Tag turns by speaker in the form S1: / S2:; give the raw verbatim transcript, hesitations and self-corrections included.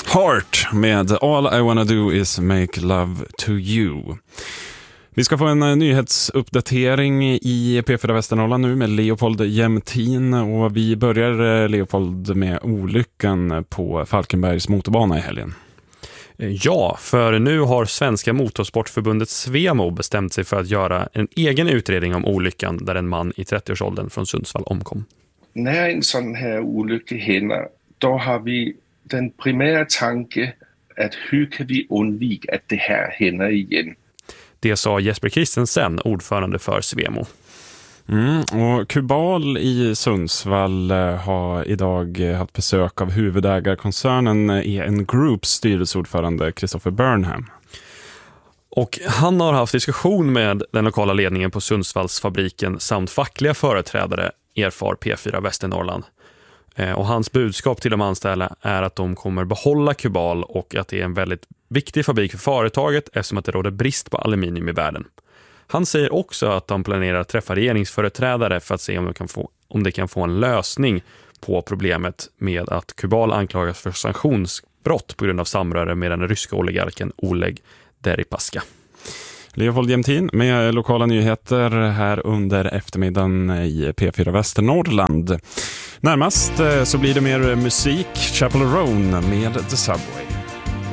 S1: Heart med All I Wanna Do Is Make Love To You. Vi ska få en nyhetsuppdatering i P fyra Västernorrland nu med Leopold Jämtin, och vi börjar, Leopold, med olyckan på Falkenbergs motorbana i helgen.
S2: Ja, för nu har Svenska Motorsportförbundet Svemo bestämt sig för att göra en egen utredning om olyckan där en man i trettioårsåldern från Sundsvall omkom.
S3: När en sån här olycka händer, då har vi den primära tanken att hur kan vi undvika att det här händer igen.
S2: Det sa Jesper Christensen, ordförande för Svemo.
S1: Mm, och Kubal i Sundsvall har idag haft besök av huvudägarkoncernen E N Groups styrelseordförande Christopher Burnham.
S2: Och han har haft diskussion med den lokala ledningen på Sundsvallsfabriken samt fackliga företrädare, erfar P fyra Västernorrland. Och hans budskap till de anställda är att de kommer behålla Kubal och att det är en väldigt viktig fabrik för företaget eftersom att det råder brist på aluminium i världen. Han säger också att de planerar att träffa regeringsföreträdare för att se om de kan få, om det kan få en lösning på problemet med att Kubal anklagas för sanktionsbrott på grund av samröre med den ryska oligarken Oleg Deripaska.
S1: Leopold Jämtin med lokala nyheter här under eftermiddagen i P fyra Västernorrland. Närmast så blir det mer musik. Chapel Roan med The Subway.